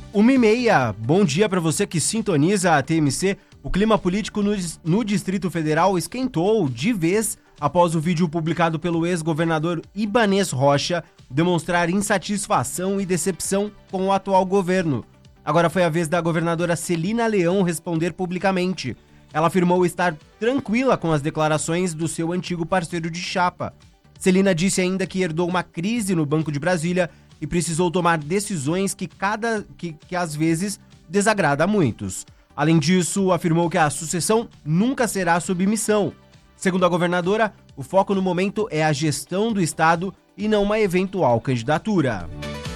1h30, bom dia para você que sintoniza a TMC. O clima político no Distrito Federal esquentou de vez após o vídeo publicado pelo ex-governador Ibanez Rocha demonstrar insatisfação e decepção com o atual governo. Agora foi a vez da governadora Celina Leão responder publicamente. Ela afirmou estar tranquila com as declarações do seu antigo parceiro de chapa. Celina disse ainda que herdou uma crise no Banco de Brasília e precisou tomar decisões que às vezes desagrada a muitos. Além disso, afirmou que a sucessão nunca será submissão. Segundo a governadora, o foco no momento é a gestão do estado e não uma eventual candidatura.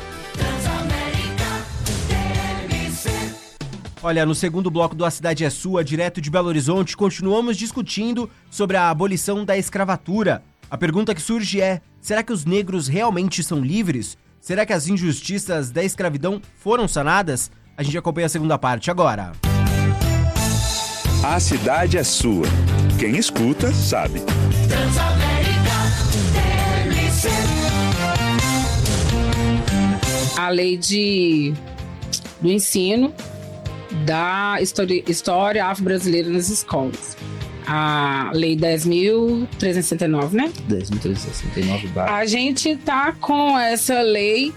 Olha, no segundo bloco do A Cidade é Sua, direto de Belo Horizonte, continuamos discutindo sobre a abolição da escravatura. A pergunta que surge é: será que os negros realmente são livres? Será que as injustiças da escravidão foram sanadas? A gente acompanha a segunda parte agora. A Cidade é Sua. Quem escuta, sabe. A lei do ensino da história afro-brasileira nas escolas. A lei 10.369, né? 10.369. A gente tá com essa lei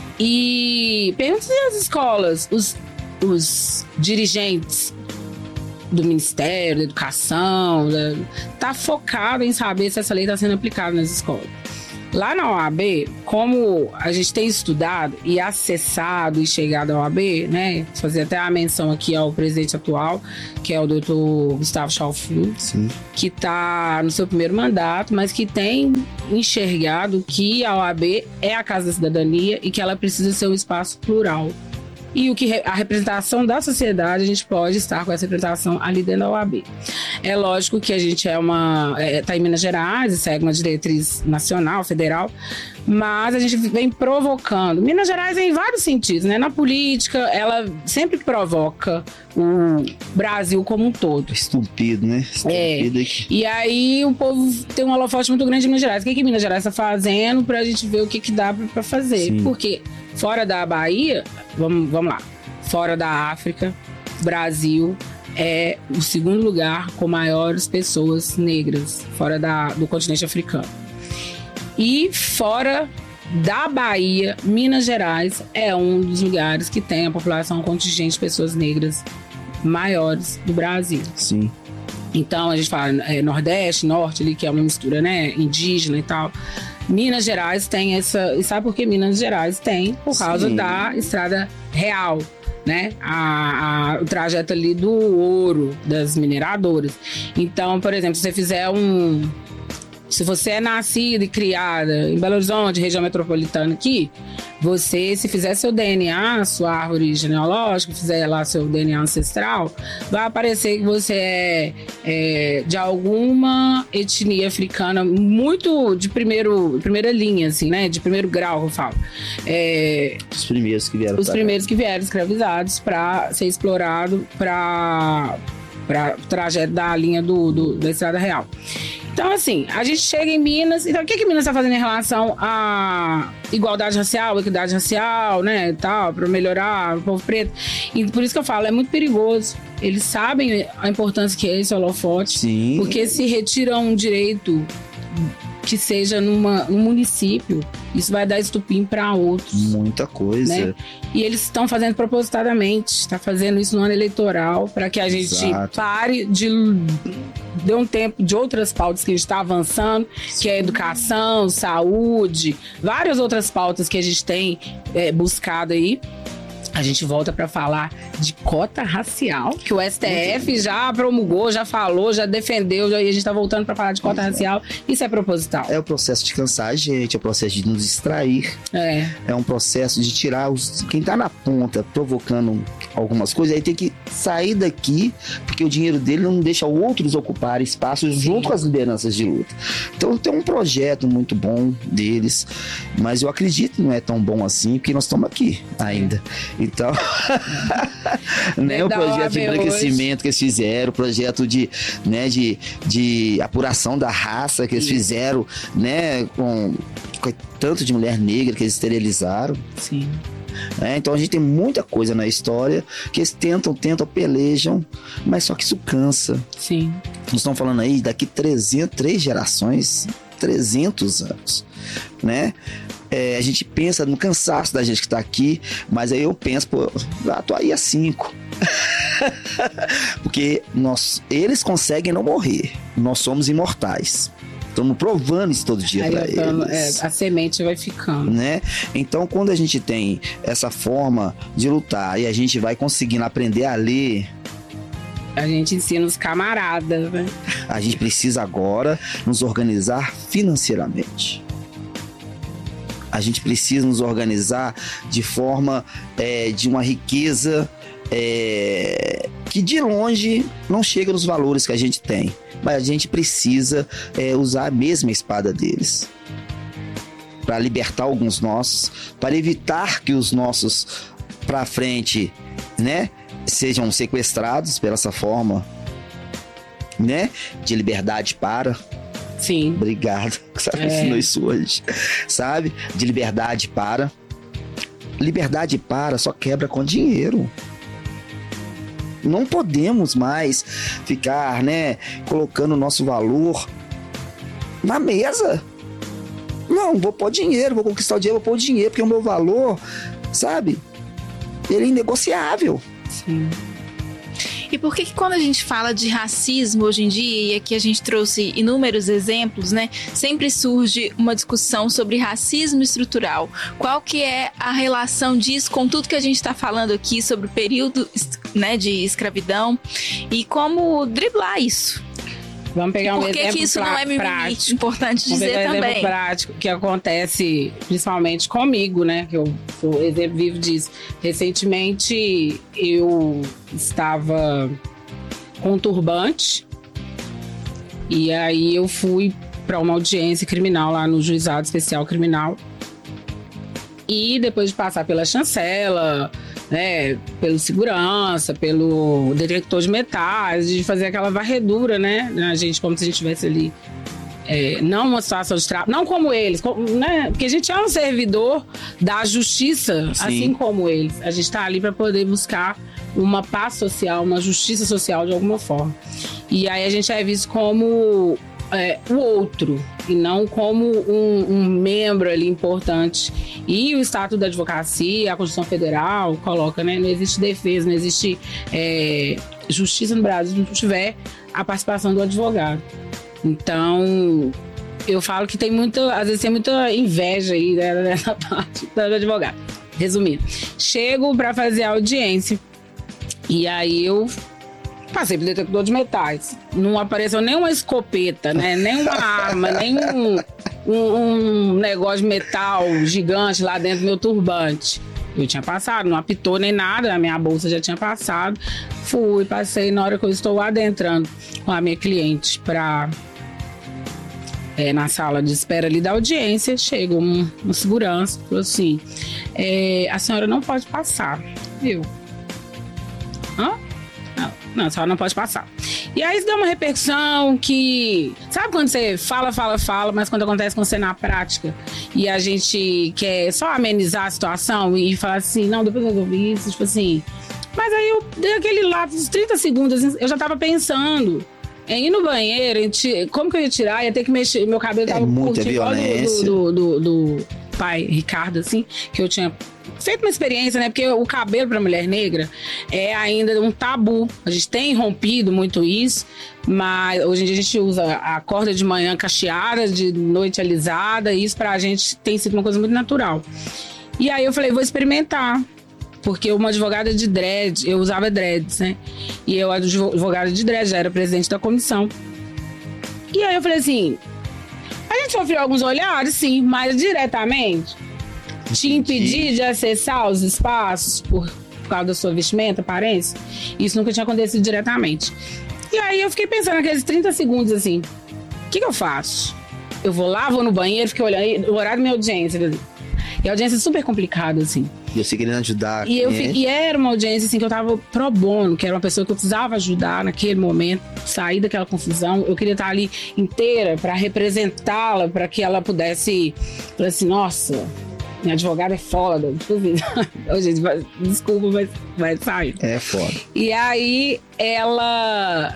e pergunta as escolas, os dirigentes do Ministério da Educação, tá focado em saber se essa lei está sendo aplicada nas escolas. Lá na OAB, como a gente tem estudado e acessado e chegado à OAB, né? Fazer até a menção aqui ao presidente atual, que é o Dr. Gustavo Chalfur, que está no seu primeiro mandato, mas que tem enxergado que a OAB é a Casa da Cidadania e que ela precisa ser um espaço plural. E a representação da sociedade, a gente pode estar com essa representação ali dentro da OAB. É lógico que a gente está em Minas Gerais e segue uma diretriz nacional, federal, mas a gente vem provocando. Minas Gerais em vários sentidos, né? Na política, ela sempre provoca o Brasil como um todo. Estúpido, né? Estúpido aqui. E aí o povo tem um holofote muito grande em Minas Gerais. O que Minas Gerais está fazendo pra gente ver o que dá pra fazer? Sim. Porque fora da Bahia, vamos lá, fora da África, Brasil é o segundo lugar com maiores pessoas negras fora do continente africano. E fora da Bahia, Minas Gerais é um dos lugares que tem a população contingente de pessoas negras maiores do Brasil. Sim. Então a gente fala Nordeste, Norte ali, que é uma mistura, né, indígena e tal. Minas Gerais tem essa... E sabe por que Minas Gerais tem? Por causa da Estrada Real, né? O trajeto ali do ouro, das mineradoras. Então, por exemplo, se você fizer se você é nascida e criada em Belo Horizonte, região metropolitana aqui, você, se fizer seu DNA, sua árvore genealógica, fizer lá seu DNA ancestral, vai aparecer que você é de alguma etnia africana muito de primeira linha, assim, né? De primeiro grau, que eu falo. Os primeiros que vieram. Os primeiros que vieram escravizados para ser explorado para o trajeto da linha da Estrada Real. Então, assim, a gente chega em Minas... Então, o que Minas está fazendo em relação à igualdade racial, equidade racial, né, e tal, para melhorar o povo preto? E por isso que eu falo, é muito perigoso. Eles sabem a importância que é esse holofote. Sim. Porque se retira um direito que seja num município, isso vai dar estupim para outros. Muita coisa. Né? E eles estão fazendo propositadamente, está fazendo isso no ano eleitoral, para que a gente pare de dê um tempo de outras pautas que a gente está avançando, que é educação, saúde, várias outras pautas que a gente tem buscado aí. A gente volta para falar de cota racial, que o STF já promulgou, já falou, já defendeu, e a gente está voltando para falar de cota racial. Isso é proposital. É o processo de cansar a gente, é o processo de nos distrair. É um processo de tirar quem está na ponta provocando algumas coisas, aí tem que sair daqui, porque o dinheiro dele não deixa outros ocupar espaços junto com as lideranças de luta. Então tem um projeto muito bom deles, mas eu acredito que não é tão bom assim, porque nós estamos aqui ainda. Então, né, o projeto de embranquecimento que eles fizeram, o projeto de apuração da raça que eles fizeram, né, com tanto de mulher negra que eles esterilizaram. Sim. Então a gente tem muita coisa na história que eles tentam, pelejam, mas só que isso cansa. Sim. Nós estamos falando aí daqui 3 gerações, 300 anos, né? A gente pensa no cansaço da gente que tá aqui, mas aí eu penso, pô, tô aí há 5. Porque eles conseguem não morrer, nós somos imortais. Estamos provando isso todo dia para eles. A semente vai ficando. Né? Então, quando a gente tem essa forma de lutar e a gente vai conseguindo aprender a ler, a gente ensina os camaradas, né? A gente precisa agora nos organizar financeiramente. A gente precisa nos organizar de forma de uma riqueza que de longe não chega nos valores que a gente tem. Mas a gente precisa usar a mesma espada deles para libertar alguns nossos, para evitar que os nossos para frente, né, sejam sequestrados pela essa forma, né, de liberdade para. Sim. Obrigado, que você ensinou isso hoje, sabe? De liberdade para. Liberdade para só quebra com dinheiro. Não podemos mais ficar, né, colocando o nosso valor na mesa. Não, vou pôr dinheiro, vou conquistar o dinheiro, vou pôr o dinheiro, porque o meu valor, sabe, ele é inegociável. Sim. E por que quando a gente fala de racismo hoje em dia, e aqui a gente trouxe inúmeros exemplos, né, sempre surge uma discussão sobre racismo estrutural. Qual que é a relação disso com tudo que a gente está falando aqui sobre o período, né, de escravidão e como driblar isso? Vamos pegar um exemplo prático. Por que isso não é mimimi? Importante dizer também. Um exemplo prático que acontece principalmente comigo, né? Que eu sou exemplo vivo disso. Recentemente eu estava com um turbante e aí eu fui para uma audiência criminal lá no Juizado Especial Criminal. E depois de passar pela chancela, né, pelo segurança, pelo detector de metais, de fazer aquela varredura, né, a gente, como se a gente estivesse ali, não uma situação de trabalho, não como eles, né, porque a gente é um servidor da justiça, sim, assim como eles. A gente está ali para poder buscar uma paz social, uma justiça social de alguma forma. E aí a gente é visto como o outro, e não como um membro ali importante. E o Estatuto da Advocacia, a Constituição Federal coloca, né? Não existe defesa, não existe justiça no Brasil se não tiver a participação do advogado. Então, eu falo que às vezes tem muita inveja aí, né, nessa parte do advogado. Resumindo, chego para fazer a audiência e aí eu passei pelo detector de metais. Não apareceu nem uma escopeta, né? Nem uma arma, nem um negócio de metal gigante lá dentro do meu turbante. Eu tinha passado, não apitou nem nada, a minha bolsa já tinha passado. Passei na hora que eu estou adentrando com a minha cliente na sala de espera ali da audiência. Chega um segurança, falou assim, a senhora não pode passar. Não, a senhora não pode passar. E aí isso deu uma repercussão que... Sabe quando você fala, mas quando acontece com você na prática e a gente quer só amenizar a situação e falar assim, não, depois eu resolvi isso, tipo assim... Mas aí eu dei aquele lapso de 30 segundos, assim, eu já tava pensando em ir no banheiro, como que eu ia tirar, ia ter que mexer, meu cabelo tava curtinho, igual do pai Ricardo, assim, que eu tinha feito uma experiência, né? Porque o cabelo para mulher negra é ainda um tabu. A gente tem rompido muito isso, mas hoje em dia a gente usa a corda de manhã cacheada, de noite alisada, e isso pra gente tem sido uma coisa muito natural. E aí eu falei, vou experimentar. Porque uma advogada de dread, eu usava dreads, né? E eu, advogada de dread, já era presidente da comissão. E aí eu falei assim, a gente sofreu alguns olhares, sim, mas diretamente te impedir de acessar os espaços por causa da sua vestimenta, aparência, isso nunca tinha acontecido diretamente. E aí eu fiquei pensando naqueles 30 segundos assim, o que eu faço? Eu vou lá, vou no banheiro, fiquei olhando, o horário da minha audiência, e a audiência é super complicada, assim. E você querendo ajudar. E era uma audiência assim, que eu tava pro bono, que era uma pessoa que eu precisava ajudar naquele momento, sair daquela confusão. Eu queria estar ali inteira para representá-la, para que ela pudesse falar assim, nossa, Minha advogada é foda. Gente, desculpa, vai sair. É foda. E aí, ela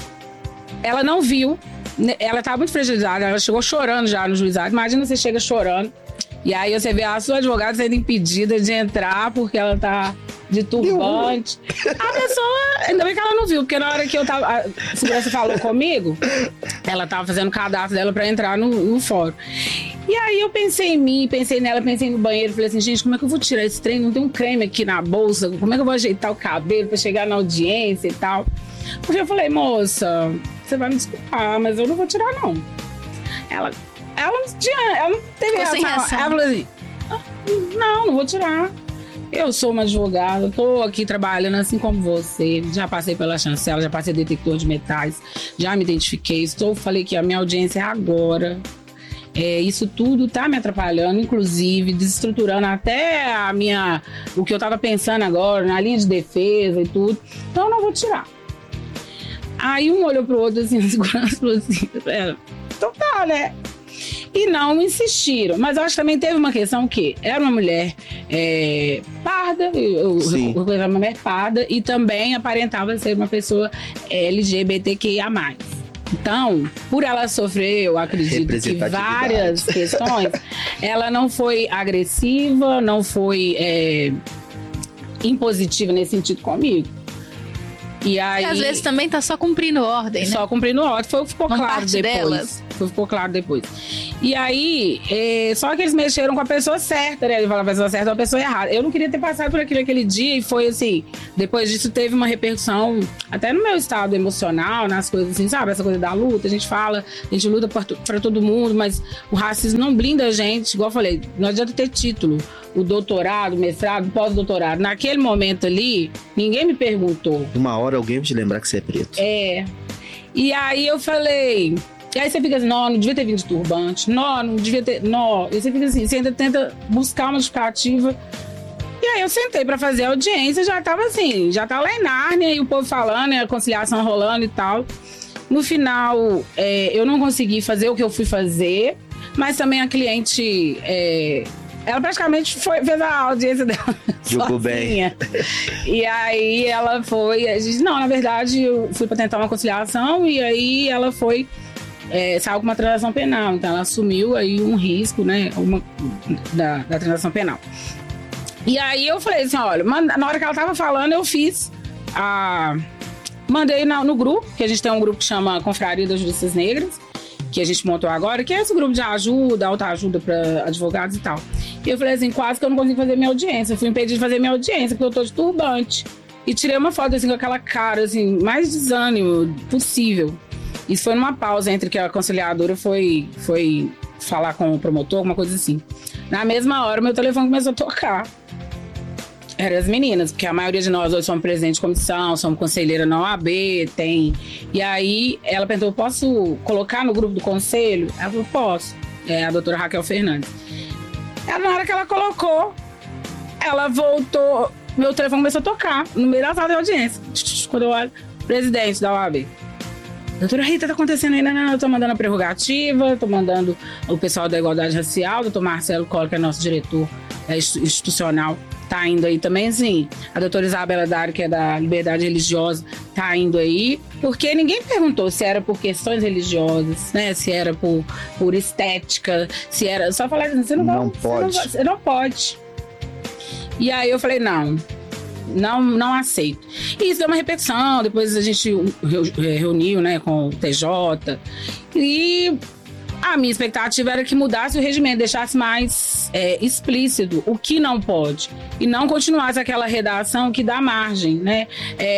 não viu. Ela estava muito fragilizada. Ela chegou chorando já no juizado. Imagina você chega chorando. E aí você vê a sua advogada sendo impedida de entrar porque ela tá de turbante. A pessoa, ainda bem que ela não viu, porque na hora que a segurança falou comigo, ela tava fazendo o cadastro dela pra entrar no fórum. E aí eu pensei em mim, pensei nela, pensei no banheiro, falei assim, gente, como é que eu vou tirar esse trem? Não tem um creme aqui na bolsa, como é que eu vou ajeitar o cabelo pra chegar na audiência e tal? Porque eu falei, moça, você vai me desculpar, mas eu não vou tirar, não. Ela não teve reação. Ela falou assim, não vou tirar. Eu sou uma advogada, tô aqui trabalhando assim como você. Já passei pela chancela, já passei detector de metais, já me identifiquei. Falei que a minha audiência é agora. Isso tudo tá me atrapalhando, inclusive desestruturando até o que eu tava pensando agora, na linha de defesa e tudo. Então eu não vou tirar. Aí um olhou pro outro assim, na segurança, falou assim, então tá, né? E não insistiram. Mas eu acho que também teve uma questão que era uma mulher parda, uma mulher parda, e também aparentava ser uma pessoa LGBTQIA+. Então, por ela sofrer, eu acredito que várias questões, ela não foi agressiva, não foi impositiva nesse sentido comigo. E aí, às vezes também tá só cumprindo ordem, né? Só cumprindo ordem. Ficou claro depois. Delas. Ficou claro depois. E aí, só que eles mexeram com a pessoa certa, né? Ele falava a pessoa certa ou a pessoa errada. Eu não queria ter passado por aquele dia e foi assim, depois disso teve uma repercussão até no meu estado emocional, nas coisas assim, sabe? Essa coisa da luta, a gente fala, a gente luta pra todo mundo, mas o racismo não blinda a gente, igual eu falei, não adianta ter título. O doutorado, o mestrado, o pós-doutorado. Naquele momento ali, ninguém me perguntou. Uma hora alguém vai te lembrar que você é preto. E aí eu falei... E aí você fica assim, não devia ter vindo de turbante. Não devia ter... Não. E você fica assim, você ainda tenta buscar uma justificativa. E aí eu sentei pra fazer a audiência, já tava assim, já tava lá em Nárnia, e o povo falando, a conciliação rolando e tal. No final, eu não consegui fazer o que eu fui fazer, mas também a cliente... ela praticamente fez a audiência dela jogou bem. E aí ela foi... A gente, não, na verdade, eu fui pra tentar uma conciliação e aí ela foi... saiu com uma transação penal. Então ela assumiu aí um risco, né? Da transação penal. E aí eu falei assim, olha, na hora que ela tava falando, eu fiz mandei no grupo, que a gente tem um grupo que chama Confraria das Justiças Negras, que a gente montou agora, que é esse grupo de ajuda, autoajuda para advogados e tal. E eu falei assim, quase que eu não consigo fazer minha audiência. Eu fui impedida de fazer minha audiência, porque eu tô de turbante. E tirei uma foto assim com aquela cara, assim, mais desânimo possível. Isso foi numa pausa entre que a conciliadora foi falar com o promotor, alguma coisa assim. Na mesma hora, meu telefone começou a tocar. Eram as meninas, porque a maioria de nós hoje somos presidente de comissão, somos conselheira na OAB, tem... E aí, ela perguntou, posso colocar no grupo do conselho? Ela falou, posso. É a doutora Raquel Fernandes. Na hora que ela colocou, ela voltou, meu telefone começou a tocar, no meio da sala de audiência. Quando eu olho, presidente da OAB. Doutora Rita, tá acontecendo aí? Não, eu tô mandando a prerrogativa, tô mandando o pessoal da igualdade racial, doutor Marcelo Collor, que é nosso diretor institucional, tá indo aí também, sim. A doutora Isabela Dário, que é da Liberdade Religiosa, tá indo aí, porque ninguém perguntou se era por questões religiosas, né? Se era por estética, se era... Só falar assim, você não pode. E aí eu falei, não aceito. E isso deu uma repercussão, depois a gente reuniu, né, com o TJ, e a minha expectativa era que mudasse o regimento, deixasse mais explícito o que não pode, e não continuasse aquela redação que dá margem, né?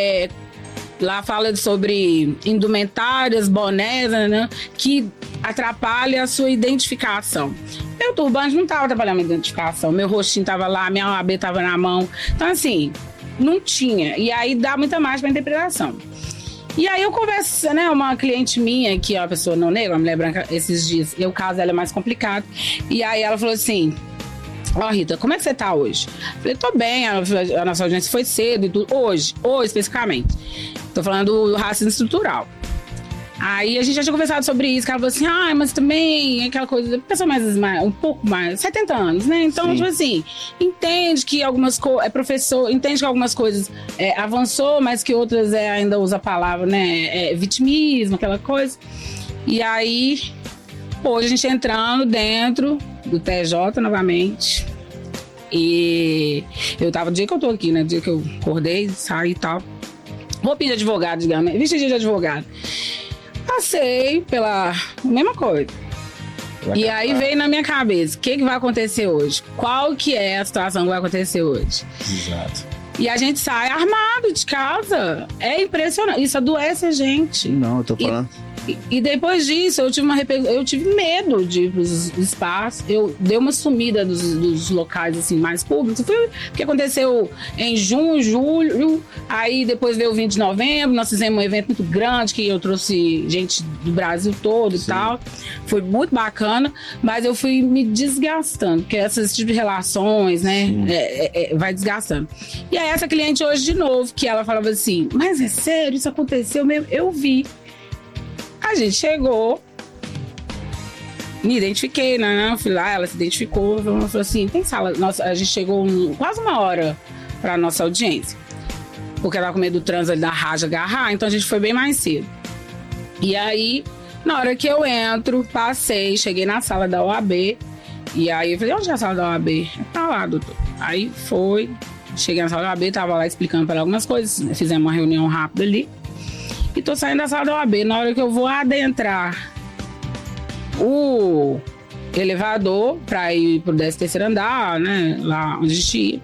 Lá fala sobre indumentárias, bonés, né, que atrapalha a sua identificação. Meu turbante não estava atrapalhando a minha identificação, meu rostinho estava lá, minha OAB estava na mão. Então, assim, não tinha. E aí dá muita margem para interpretação. E aí eu converso, né, uma cliente minha, que é uma pessoa não negra, uma mulher branca, esses dias, e o caso dela é mais complicado. E aí ela falou assim, Rita, como é que você tá hoje? Eu falei, tô bem, a nossa audiência foi cedo e tudo. Hoje especificamente. Tô falando do racismo estrutural. Aí a gente já tinha conversado sobre isso, que ela falou assim, mas também aquela coisa, pessoa um pouco mais, 70 anos, né? Então, Sim. tipo assim, entende que algumas coisas, professor, entende que algumas coisas avançou, mas que outras ainda usa a palavra, né? Vitimismo, aquela coisa. E aí, hoje a gente entrando dentro do TJ novamente. E eu tava, o dia que eu tô aqui, né? O dia que eu acordei, saí e tal. Roupinha de advogado, digamos, vestidinha de advogado. Passei pela mesma coisa. E aí veio na minha cabeça, o que vai acontecer hoje? Qual que é a situação que vai acontecer hoje? Exato. E a gente sai armado de casa. É impressionante. Isso adoece a gente. Não, eu tô falando. E depois disso, eu tive medo de ir pros espaços. Eu dei uma sumida dos locais assim, mais públicos. Foi o que aconteceu em junho, julho. Aí depois veio o 20 de novembro. Nós fizemos um evento muito grande que eu trouxe gente do Brasil todo Sim. e tal. Foi muito bacana. Mas eu fui me desgastando. Porque esse tipo de relações, né? Vai desgastando. E aí essa cliente hoje de novo, que ela falava assim, mas é sério? Isso aconteceu mesmo? Eu vi. A gente chegou, me identifiquei, né? Fui lá, ela se identificou, ela falou assim, tem sala? Nossa, a gente chegou quase uma hora pra nossa audiência. Porque ela tava com medo do trânsito da rádio agarrar, então a gente foi bem mais cedo. E aí, na hora que eu entro, passei, cheguei na sala da OAB, e aí eu falei, onde é a sala da OAB? Tá lá, doutor. Aí cheguei na sala da OAB, tava lá explicando para ela algumas coisas, né? Fizemos uma reunião rápida ali. E tô saindo da sala da OAB. Na hora que eu vou adentrar o elevador pra ir pro 13º andar, né? Lá onde a gente ia.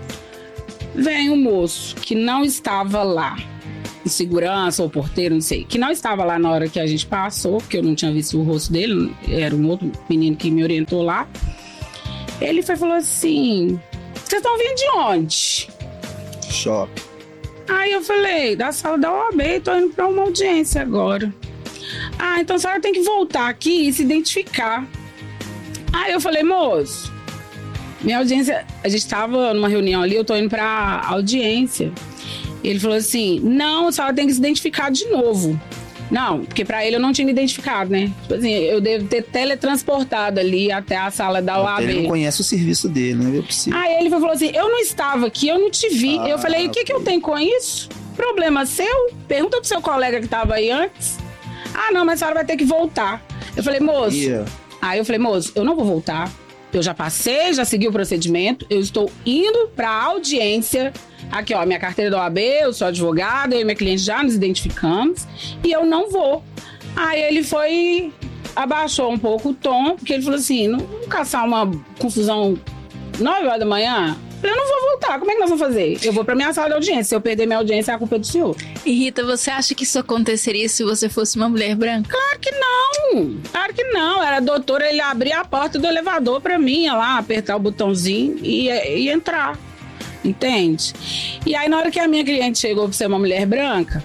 Vem um moço que não estava lá. De segurança ou porteiro, não sei. Que não estava lá na hora que a gente passou, porque eu não tinha visto o rosto dele. Era um outro menino que me orientou lá. Ele falou assim, vocês estão vindo de onde? Shopping. Aí eu falei, da sala da OAB, tô indo pra uma audiência agora. Então a senhora tem que voltar aqui e se identificar. Aí eu falei, moço, minha audiência, a gente tava numa reunião ali, eu tô indo pra audiência. Ele falou assim, não, a senhora tem que se identificar de novo. Não, porque pra ele eu não tinha me identificado, né? Tipo assim, eu devo ter teletransportado ali até a sala da OAB. Ele não conhece o serviço dele, né? É possível. Aí ele falou assim, eu não estava aqui, eu não te vi. Eu falei, o que eu tenho com isso? Problema seu? Pergunta pro seu colega que tava aí antes. Não, mas a senhora vai ter que voltar. Eu falei, moço... Aí eu falei, moço, eu não vou voltar. Eu já passei, já segui o procedimento. Eu estou indo pra audiência... Aqui, ó, minha carteira da OAB, eu sou advogada, eu e minha cliente já nos identificamos e eu não vou. Aí ele abaixou um pouco o tom, porque ele falou assim, não caçar uma confusão 9 horas da manhã? Eu falei, eu não vou voltar, como é que nós vamos fazer? Eu vou pra minha sala de audiência, se eu perder minha audiência, a culpa é do senhor. E Rita, você acha que isso aconteceria se você fosse uma mulher branca? Claro que não, era doutor, ele abria a porta do elevador pra mim, ia lá, apertar o botãozinho e entrar. Entende? E aí, na hora que a minha cliente chegou pra ser uma mulher branca,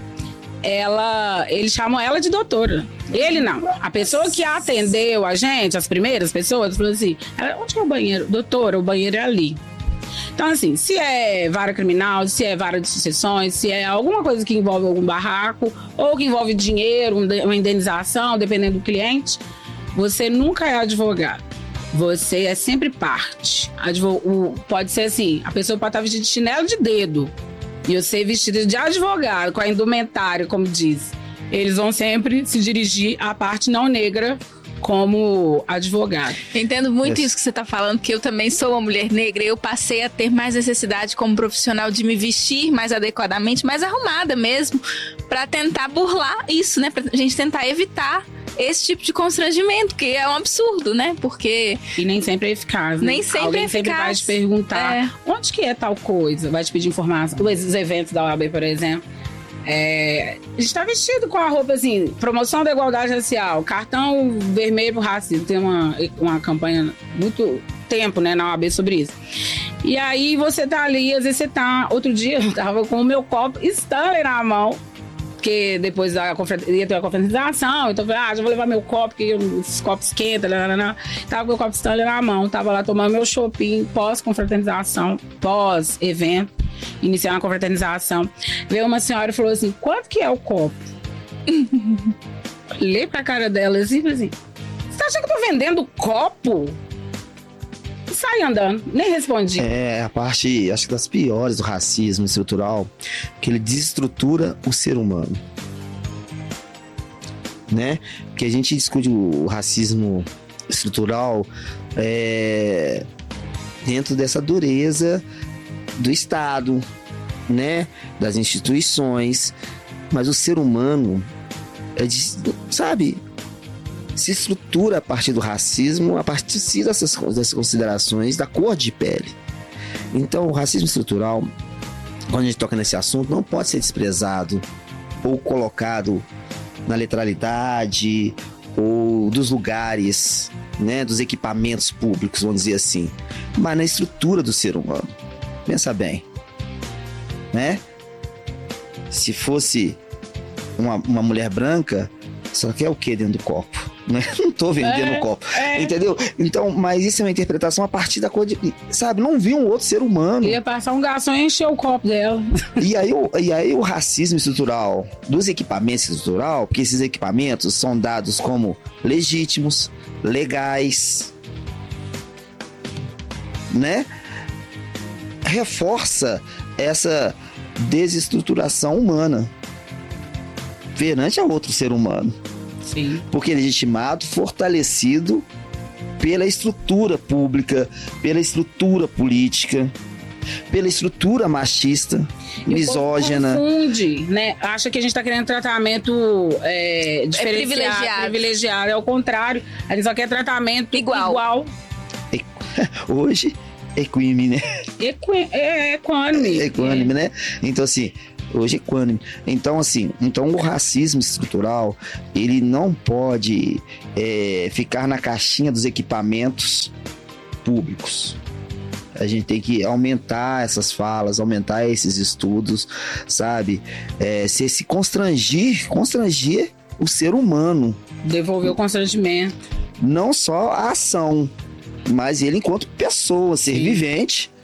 eles chamam ela de doutora. Ele não. A pessoa que atendeu a gente, as primeiras pessoas, falou assim, onde que é o banheiro? Doutora, o banheiro é ali. Então, assim, se é vara criminal, se é vara de sucessões, se é alguma coisa que envolve algum barraco, ou que envolve dinheiro, uma indenização, dependendo do cliente, você nunca é advogado. Você é sempre parte. Pode ser assim, a pessoa pode estar vestida de chinelo de dedo e você vestida de advogado, com a indumentária, como diz. Eles vão sempre se dirigir à parte não negra como advogado. Entendo muito isso que você está falando, porque eu também sou uma mulher negra e eu passei a ter mais necessidade como profissional de me vestir mais adequadamente, mais arrumada mesmo, para tentar burlar isso, né? Pra gente tentar evitar esse tipo de constrangimento, que é um absurdo, né? Porque... E nem sempre é eficaz, né? Nem sempre Alguém é eficaz. Sempre vai te perguntar onde que é tal coisa, vai te pedir informação. Os eventos da OAB, por exemplo, a gente tá vestido com a roupa assim, promoção da igualdade racial, cartão vermelho pro racismo. Tem uma campanha muito tempo, né, na OAB sobre isso. E aí você tá ali, às vezes você tá... Outro dia eu tava com o meu copo Stanley na mão, porque depois ia ter uma confraternização, então eu falei, já vou levar meu copo, porque os copos esquentam, tava com o copo Stanley na mão, tava lá tomando meu shopping pós-confraternização, pós-evento, iniciando a confraternização. Veio uma senhora e falou assim, quanto que é o copo? olhei pra cara dela assim, você acha que eu tô vendendo copo? Sai andando, nem respondi. É a parte, acho que das piores do racismo estrutural, que ele desestrutura o ser humano, né? Porque a gente discute o racismo estrutural dentro dessa dureza do Estado, né? Das instituições, mas o ser humano se estrutura a partir do racismo, a partir dessas considerações da cor de pele. Então, o racismo estrutural, quando a gente toca nesse assunto, não pode ser desprezado ou colocado na letralidade ou dos lugares, né, dos equipamentos públicos, vamos dizer assim, mas na estrutura do ser humano. Pensa bem, né? Se fosse uma mulher branca, só quer o que dentro do copo? Né? Não tô vendendo copo, entendeu? Então, mas isso é uma interpretação a partir da cor de... Sabe, não vi um outro ser humano. Ia passar um garçom e encher o copo dela. E aí o racismo estrutural, dos equipamentos estrutural, porque esses equipamentos são dados como legítimos, legais, né? Reforça essa desestruturação humana perante a outro ser humano. Sim. Porque é legitimado, fortalecido pela estrutura pública, pela estrutura política, pela estrutura machista, misógina. Confunde, né? Acha que a gente está querendo tratamento privilegiado. É o contrário. A gente só quer tratamento igual. Hoje, equínime, né? Equânime. Equânime, né? Então, assim... Hoje é equânime. Então, assim, o racismo estrutural, ele não pode ficar na caixinha dos equipamentos públicos. A gente tem que aumentar essas falas, aumentar esses estudos, sabe? Se constranger o ser humano. Devolver o constrangimento. Não só a ação, mas ele enquanto pessoa, ser vivente.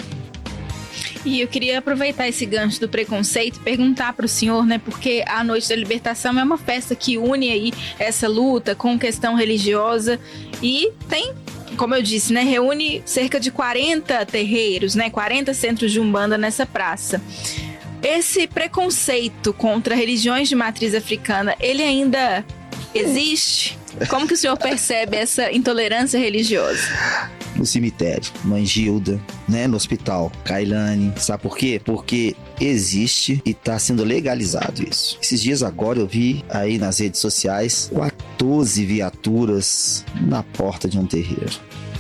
E eu queria aproveitar esse gancho do preconceito e perguntar para o senhor, né, porque a Noite da Libertação é uma festa que une aí essa luta com questão religiosa e tem, como eu disse, né, reúne cerca de 40 terreiros, né, 40 centros de Umbanda nessa praça. Esse preconceito contra religiões de matriz africana, ele ainda existe? Como que o senhor percebe essa intolerância religiosa? No cemitério, Mãe Gilda, né? No hospital, Kailane. Sabe por quê? Porque existe e está sendo legalizado isso. Esses dias agora eu vi aí nas redes sociais 14 viaturas na porta de um terreiro.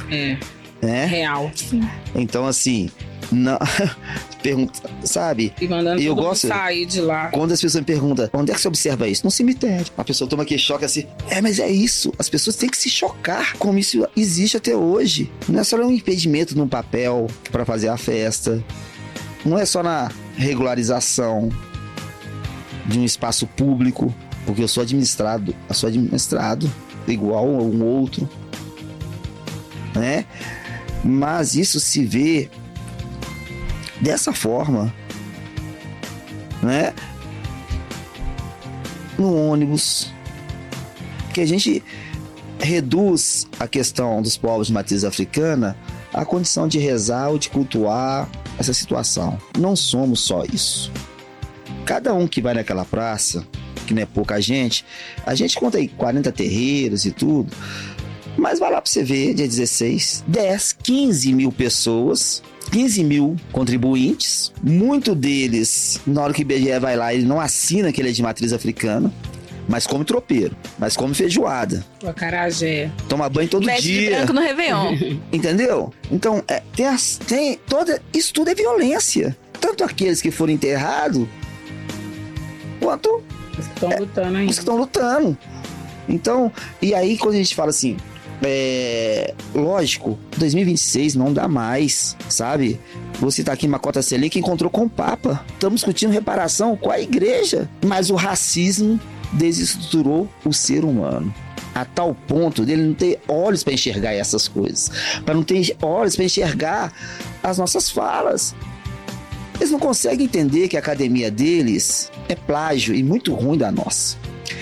É real. Então, assim, não... pergunta, sabe? E mandando eu todo gosto mundo sair de lá. Quando as pessoas me perguntam, onde é que você observa isso? No cemitério. A pessoa toma aquele choque assim, mas é isso. As pessoas têm que se chocar como isso existe até hoje. Não é só um impedimento num papel para fazer a festa. Não é só na regularização de um espaço público, porque eu sou administrado igual a um outro, né? Mas isso se vê dessa forma, né? No ônibus, que a gente reduz a questão dos povos de matriz africana à condição de rezar ou de cultuar essa situação. Não somos só isso. Cada um que vai naquela praça, que não é pouca gente, a gente conta aí 40 terreiros e tudo, mas vai lá pra você ver, dia 16, 10, 15 mil pessoas, 15 mil contribuintes, muito deles, na hora que o IBGE vai lá, ele não assina que ele é de matriz africana, mas come tropeiro, mas come feijoada. O acarajé. Toma banho todo Mete dia. de branco no Réveillon. Entendeu? Então, isso tudo é violência. Tanto aqueles que foram enterrados, quanto os que estão lutando ainda. Os que estão lutando. Então, e aí quando a gente fala assim, lógico, 2026 não dá mais, sabe? Você tá aqui em Macota Selic que encontrou com o Papa. Estamos discutindo reparação com a igreja. Mas o racismo desestruturou o ser humano a tal ponto dele não ter olhos para enxergar essas coisas, para não ter olhos para enxergar as nossas falas. Eles não conseguem entender que a academia deles é plágio e muito ruim da nossa.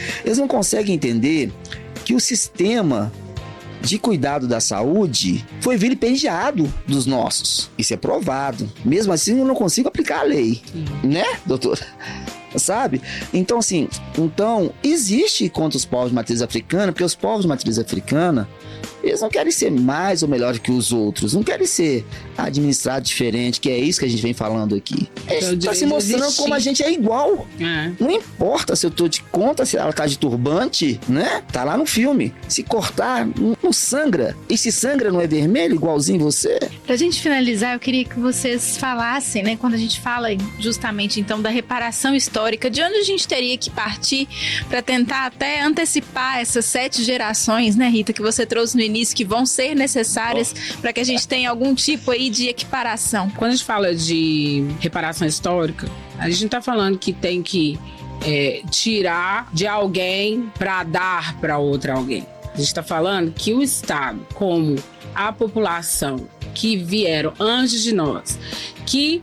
Eles não conseguem entender que o sistema de cuidado da saúde foi vilipendiado dos nossos. Isso é provado. Mesmo assim, eu não consigo aplicar a lei. Né, doutora? Sabe? Então, assim, existe contra os povos de matriz africana, porque os povos de matriz africana, eles não querem ser mais ou melhor que os outros, não querem ser administrados diferente, que é isso que a gente vem falando aqui. Está se mostrando como a gente é igual. Não importa se eu tô de conta, se ela tá de turbante, né? Tá lá no filme. Se cortar, não sangra. E se sangra, não é vermelho, igualzinho você? Pra gente finalizar, eu queria que vocês falassem, né? Quando a gente fala justamente, então, da reparação histórica, de onde a gente teria que partir para tentar até antecipar essas 7 gerações, né, Rita, que você trouxe no início, que vão ser necessárias para que a gente tenha algum tipo aí de equiparação. Quando a gente fala de reparação histórica, a gente não tá falando que tem que tirar de alguém para dar para outra alguém. A gente está falando que o Estado, como a população que vieram antes de nós, que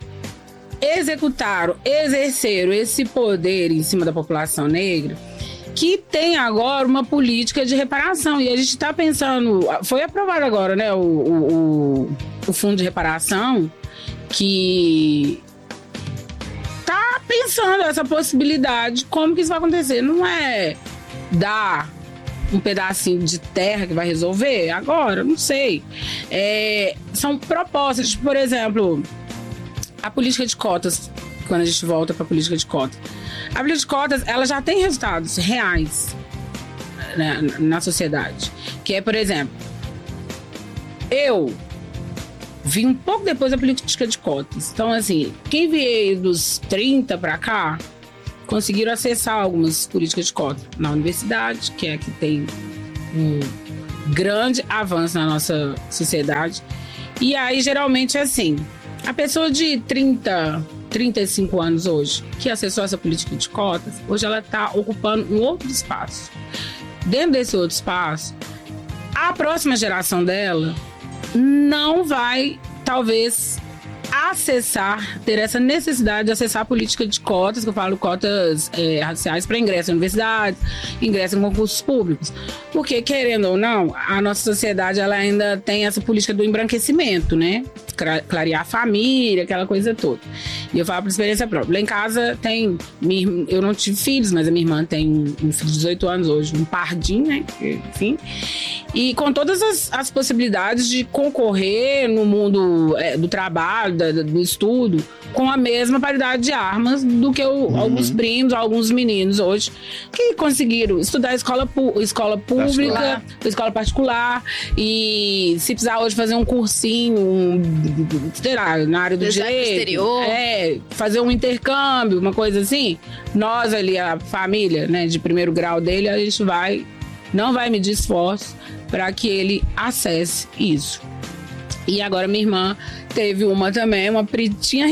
exerceram esse poder em cima da população negra, que tem agora uma política de reparação. E a gente está pensando, foi aprovado agora, né, o fundo de reparação, que está pensando essa possibilidade, como que isso vai acontecer. Não é dar um pedacinho de terra que vai resolver agora, não sei. São propostas, tipo, por exemplo, a política de cotas, quando a gente volta para a política de cotas. A política de cotas, ela já tem resultados reais, né, na sociedade. Que é, por exemplo, eu vim um pouco depois da política de cotas. Então, assim, quem veio dos 30 para cá, conseguiram acessar algumas políticas de cotas na universidade, que é a que tem um grande avanço na nossa sociedade. E aí, geralmente, é assim, a pessoa de 35 anos hoje, que acessou essa política de cotas, hoje ela está ocupando um outro espaço. Dentro desse outro espaço, a próxima geração dela não vai, talvez, ter essa necessidade de acessar a política de cotas, que eu falo cotas raciais para ingresso em universidades, ingresso em concursos públicos. Porque, querendo ou não, a nossa sociedade ela ainda tem essa política do embranquecimento, né? Clarear a família, aquela coisa toda. E eu falo por experiência própria. Lá em casa eu não tive filhos, mas a minha irmã tem um filho de 18 anos hoje, um pardinho, né? Enfim. E com todas as possibilidades de concorrer no mundo do trabalho, do estudo, com a mesma paridade de armas do que alguns primos, alguns meninos hoje, que conseguiram estudar escola pública, escola particular, e se precisar hoje fazer um cursinho, sei lá, na área do direito, exterior. Fazer um intercâmbio, uma coisa assim, nós ali, a família, né, de primeiro grau dele, a gente não vai medir esforço para que ele acesse isso. E agora minha irmã teve uma também, uma pretinha,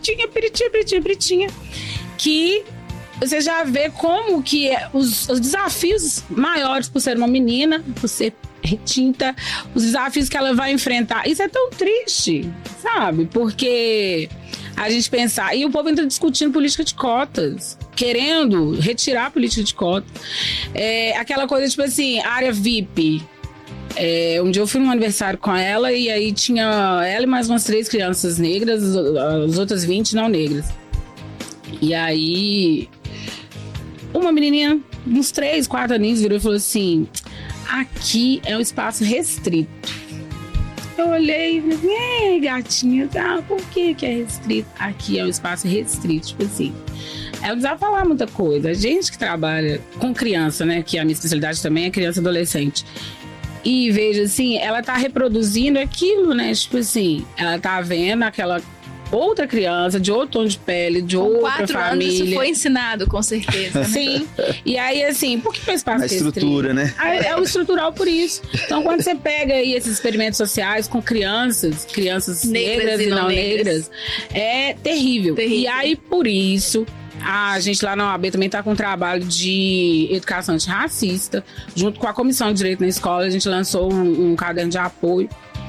que você já vê como que os desafios maiores por ser uma menina, por ser retinta, os desafios que ela vai enfrentar. Isso é tão triste, sabe? Porque a gente pensar... E o povo entra discutindo política de cotas, querendo retirar a política de cotas. Aquela coisa, tipo assim, área VIP... um dia eu fui num aniversário com ela e aí tinha ela e mais umas 3 crianças negras, as outras 20 não negras. E aí uma menininha, uns 3, 4 aninhos, virou e falou assim: aqui é um espaço restrito. Eu olhei e falei: gatinha, tá, por que é restrito? Aqui é um espaço restrito, tipo assim. Ela precisava falar muita coisa. A gente que trabalha com criança, né, que a minha especialidade também é criança e adolescente, e veja assim, ela tá reproduzindo aquilo, né? Tipo assim, ela tá vendo aquela outra criança, de outro tom de pele, de outra família. 4 anos isso foi ensinado, com certeza. Né? Sim. E aí, assim, por que faz parte da estrutura, né? É o estrutural por isso. Então, quando você pega aí esses experimentos sociais com crianças negras e não negras, é terrível. E aí, por isso... A gente lá na OAB também está com um trabalho de educação antirracista. Junto com a Comissão de Direito na Escola, a gente lançou um caderno de apoio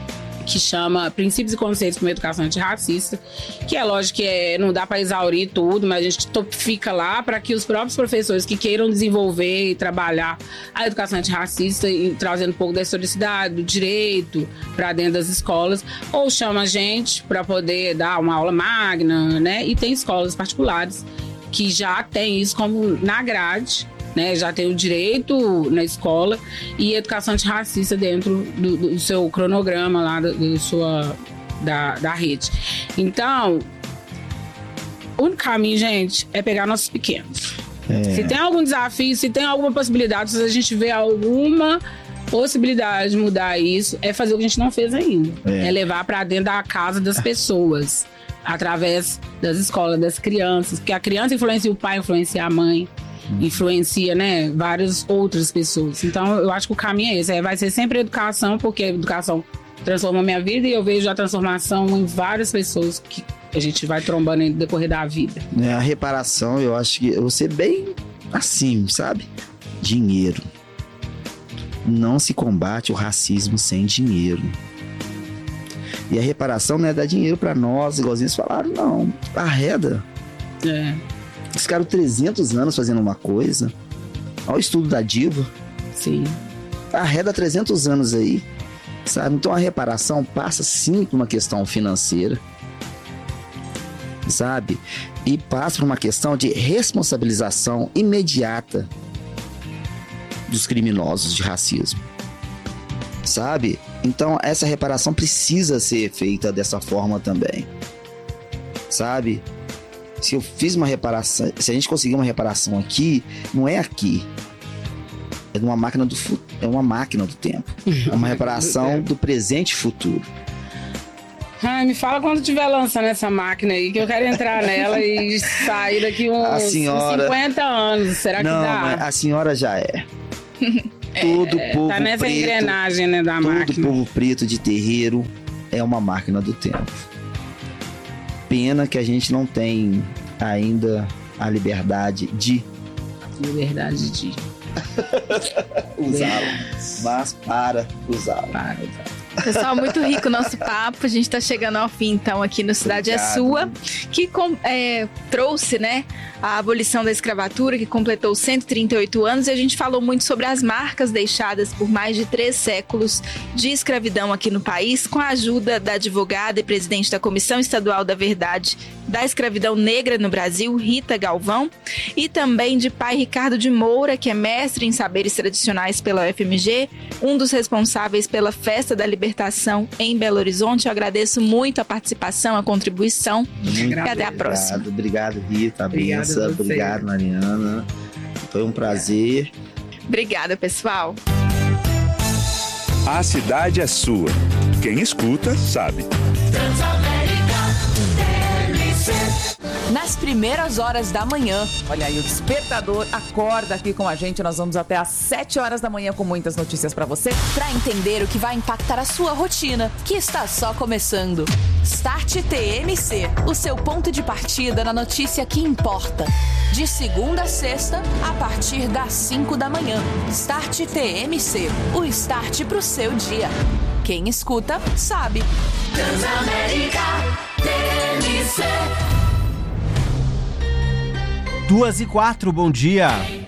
que chama Princípios e Conceitos para uma Educação Antirracista, que é lógico que não dá para exaurir tudo, mas a gente fica lá para que os próprios professores que queiram desenvolver e trabalhar a educação antirracista e trazendo um pouco da historicidade, do direito para dentro das escolas, ou chama a gente para poder dar uma aula magna, né? E tem escolas particulares que já tem isso como na grade, né, já tem o direito na escola e educação antirracista dentro do seu cronograma lá, da rede. Então, o único caminho, gente, é pegar nossos pequenos. Se tem algum desafio, se tem alguma possibilidade, se a gente vê alguma possibilidade de mudar isso, é fazer o que a gente não fez ainda. É levar para dentro da casa das pessoas, através das escolas, das crianças, porque a criança influencia o pai, influencia a mãe, influencia, né, várias outras pessoas. Então, eu acho que o caminho é esse. Vai ser sempre educação, porque a educação transformou a minha vida e eu vejo a transformação em várias pessoas que a gente vai trombando no decorrer da vida. A reparação, eu acho que eu vou ser bem assim, sabe? Dinheiro. Não se combate o racismo sem dinheiro. E a reparação não é dar dinheiro pra nós, igualzinho eles falaram, não. Arreda. Eles ficaram 300 anos fazendo uma coisa. Olha o estudo da Diva. Sim. Arreda 300 anos aí, sabe? Então a reparação passa sim por uma questão financeira, sabe? E passa por uma questão de responsabilização imediata dos criminosos de racismo, sabe? Então essa reparação precisa ser feita dessa forma também, sabe? Se eu fiz uma reparação, se a gente conseguir uma reparação aqui, não é aqui. É uma máquina do tempo. É uma reparação do presente e futuro. Ai, me fala quando estiver lançando essa máquina aí, que eu quero entrar nela e sair daqui uns 50 anos. Será que dá? Não, mas a senhora já é. Todo povo tá nessa preto, engrenagem, né, da máquina. Todo povo preto de terreiro é uma máquina do tempo. Pena que a gente não tem ainda a liberdade de usá-lo, mas para usá-lo. Pessoal, muito rico o nosso papo. A gente está chegando ao fim, então, aqui no Cidade é Sua, que trouxe, né, a abolição da escravatura, que completou 138 anos, e a gente falou muito sobre as marcas deixadas por mais de 3 séculos de escravidão aqui no país, com a ajuda da advogada e presidente da Comissão Estadual da Verdade da Escravidão Negra no Brasil, Rita Galvão, e também de pai Ricardo de Moura, que é mestre em saberes tradicionais pela UFMG, um dos responsáveis pela Festa da Libertação em Belo Horizonte. Eu agradeço muito a participação, a contribuição. E até a próxima. Obrigado, Rita. Benção. Obrigado, Mariana. Foi um prazer. Obrigada, pessoal. A cidade é sua. Quem escuta, sabe. Nas primeiras horas da manhã. Olha aí, o Despertador acorda aqui com a gente. Nós vamos até às 7 horas da manhã com muitas notícias pra você. Pra entender o que vai impactar a sua rotina, que está só começando. Start TMC, o seu ponto de partida na notícia que importa. De segunda a sexta, a partir das 5 da manhã. Start TMC, o start pro seu dia. Quem escuta, sabe. Transamérica TMC. 2h04, bom dia.